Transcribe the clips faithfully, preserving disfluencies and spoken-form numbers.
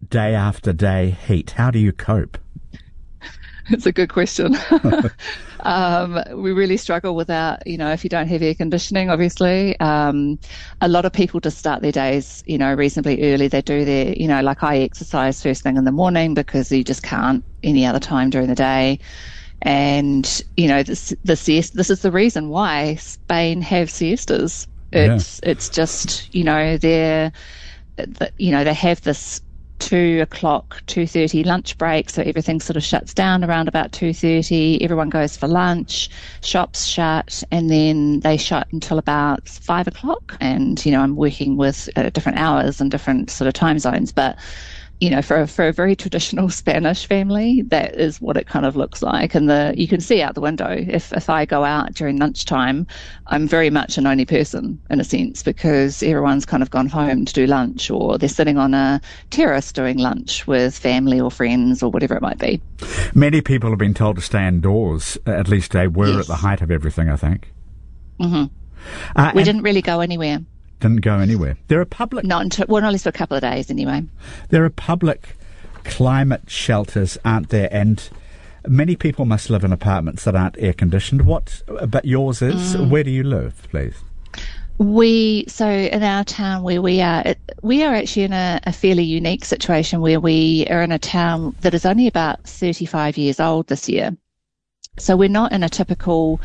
day after day heat? How do you cope? It's a good question. um, we really struggle with that, you know, if you don't have air conditioning, obviously. Um, a lot of people just start their days, you know, reasonably early. They do their, you know, like I exercise first thing in the morning because you just can't any other time during the day. And, you know, this, the siesta, this is the reason why Spain have siestas. It's, yeah. it's just, you know, they're, you know, they have this two o'clock, two thirty lunch break, so everything sort of shuts down around about two thirty. Everyone goes for lunch, shops shut, and then they shut until about five o'clock. And, you know, I'm working with uh, different hours and different sort of time zones, but you know, for a, for a very traditional Spanish family, that is what it kind of looks like. And the you can see out the window. If if I go out during lunchtime, I'm very much an only person in a sense because everyone's kind of gone home to do lunch, or they're sitting on a terrace doing lunch with family or friends or whatever it might be. Many people have been told to stay indoors. At least they were yes. at the height of everything, I think. Mm-hmm. Uh, we didn't really go anywhere. Didn't go anywhere. There are public... Not until, well, not at least for a couple of days anyway. There are public climate shelters, aren't there? And many people must live in apartments that aren't air-conditioned. What, but yours is? Mm. Where do you live, please? We, so in our town where we are, it, we are actually in a, a fairly unique situation where we are in a town that is only about thirty-five years old this year. So we're not in a typical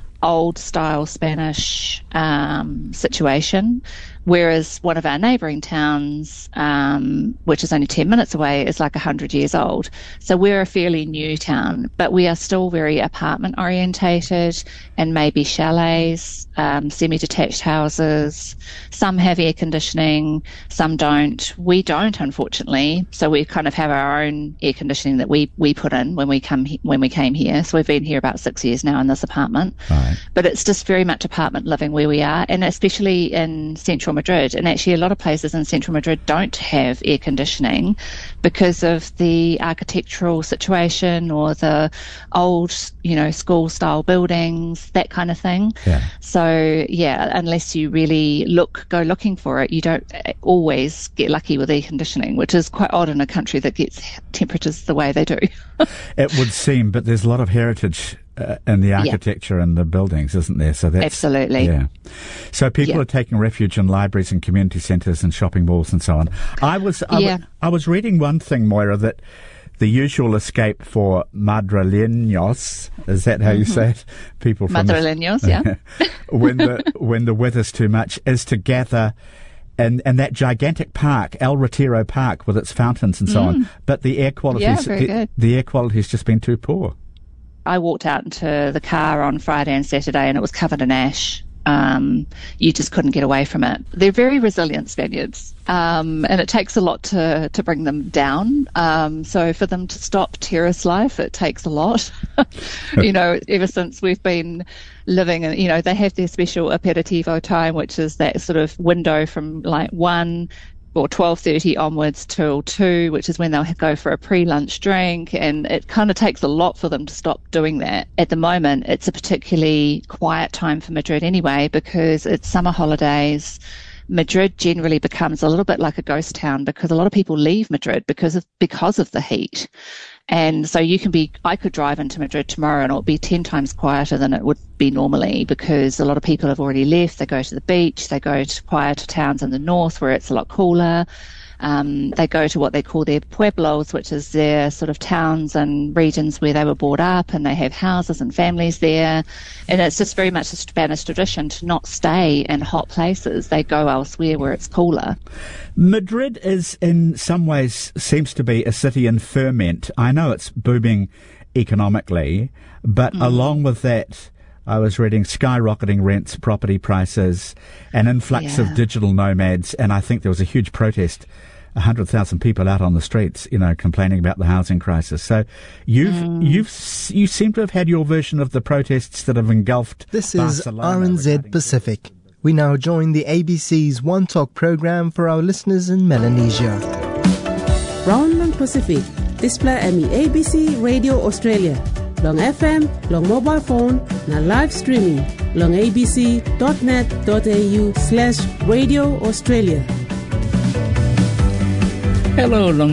old style Spanish um, situation, whereas one of our neighbouring towns, um, which is only ten minutes away, is like one hundred years old. So we're a fairly new town, but we are still very apartment orientated and maybe chalets, um, semi-detached houses. Some have air conditioning, some don't. We don't, unfortunately. So we kind of have our own air conditioning that we, we put in when we come he- when we came here. So we've been here about six years now in this apartment. Right. But it's just very much apartment living where we are, and especially in central Madrid. And actually a lot of places in central Madrid don't have air conditioning because of the architectural situation or the old, you know, school style buildings, that kind of thing. Yeah. So yeah, unless you really look, go looking for it, you don't always get lucky with air conditioning, which is quite odd in a country that gets temperatures the way they do. It would seem, but there's a lot of heritage Uh, in the architecture yeah. and the buildings, isn't there? So that's absolutely, yeah. So people yeah. are taking refuge in libraries and community centres and shopping malls and so on. I was, I, yeah. w- I was reading one thing, Moira, that the usual escape for madrileños, is that how mm-hmm. you say it? People from madrileños, the, yeah. when the when the weather's too much, is to gather. And, and that gigantic park, El Retiro Park, with its fountains and so mm. on, but the air quality, yeah, very the, good. the air quality has just been too poor. I walked out into the car on Friday and Saturday and it was covered in ash. Um, you just couldn't get away from it. They're very resilient Spaniards, um, and it takes a lot to, to bring them down. Um, so for them to stop terrace life, it takes a lot. You know, ever since we've been living in, you know, they have their special aperitivo time, which is that sort of window from like one or twelve thirty onwards till two, which is when they'll go for a pre-lunch drink, and it kind of takes a lot for them to stop doing that. At the moment, it's a particularly quiet time for Madrid anyway, because it's summer holidays. Madrid generally becomes a little bit like a ghost town because a lot of people leave Madrid because of because of the heat. And so you can be, I could drive into Madrid tomorrow and it'll be ten times quieter than it would be normally because a lot of people have already left. They go to the beach, they go to quieter towns in the north where it's a lot cooler. Um, they go to what they call their pueblos, which is their sort of towns and regions where they were brought up, and they have houses and families there. And it's just very much a Spanish tradition to not stay in hot places. They go elsewhere where it's cooler. Madrid is, in some ways, seems to be a city in ferment. I know it's booming economically, but mm. along with that, I was reading skyrocketing rents, property prices, an influx yeah. of digital nomads, and I think there was a huge protest, one hundred thousand people out on the streets, you know, complaining about the housing crisis. So you've, mm. you've, you seem to have had your version of the protests that have engulfed This Barcelona is R N Z Pacific. We now join the A B C's One Talk program for our listeners in Melanesia. Round Pacific, display M E A B C Radio Australia. Long F M, long mobile phone, na live streaming, long abc.net.au slash Radio Australia. Hello, long